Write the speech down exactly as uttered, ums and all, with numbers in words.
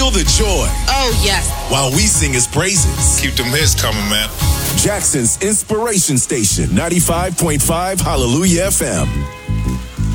Feel the joy. Oh, yes. While we sing his praises. Keep them hits coming, man. Jackson's Inspiration Station, ninety-five point five Hallelujah F M.